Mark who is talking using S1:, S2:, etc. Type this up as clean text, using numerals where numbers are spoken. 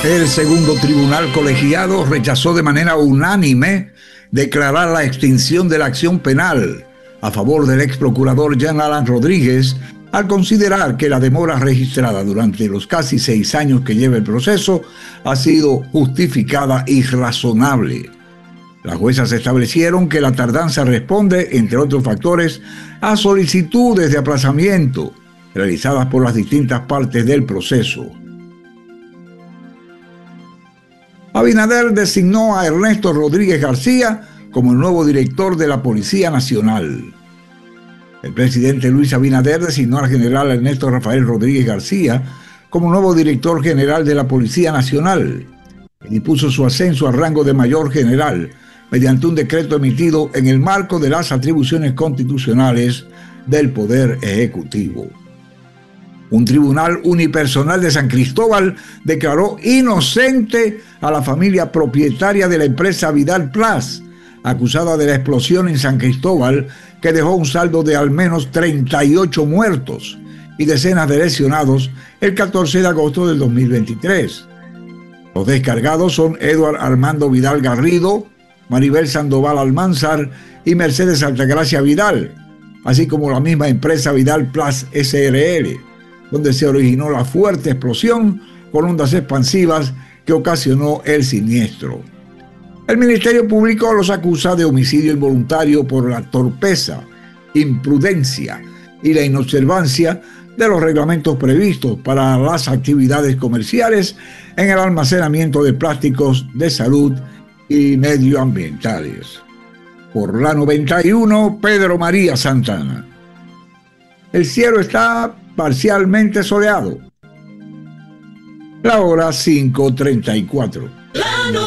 S1: El segundo tribunal colegiado rechazó de manera unánime declarar la extinción de la acción penal a favor del ex procurador Jean Alain Rodríguez, al considerar que la demora registrada durante los casi 6 años que lleva el proceso ha sido justificada y razonable. Las juezas establecieron que la tardanza responde, entre otros factores, a solicitudes de aplazamiento realizadas por las distintas partes del proceso. Abinader designó a Ernesto Rodríguez García como el nuevo director de la Policía Nacional. El presidente Luis Abinader designó al general Ernesto Rafael Rodríguez García como nuevo director general de la Policía Nacional y dispuso su ascenso al rango de mayor general mediante un decreto emitido en el marco de las atribuciones constitucionales del Poder Ejecutivo. Un tribunal unipersonal de San Cristóbal declaró inocente a la familia propietaria de la empresa Vidal Plus, acusada de la explosión en San Cristóbal que dejó un saldo de al menos 38 muertos y decenas de lesionados el 14 de agosto del 2023. Los descargados son Eduard Armando Vidal Garrido, Maribel Sandoval Almanzar y Mercedes Altagracia Vidal, así como la misma empresa Vidal Plus SRL, donde se originó la fuerte explosión con ondas expansivas que ocasionó el siniestro. El Ministerio Público los acusa de homicidio involuntario por la torpeza, imprudencia y la inobservancia de los reglamentos previstos para las actividades comerciales en el almacenamiento de plásticos de salud y medioambientales. Por la 91, Pedro María Santana. El cielo está parcialmente soleado. La hora 5:34.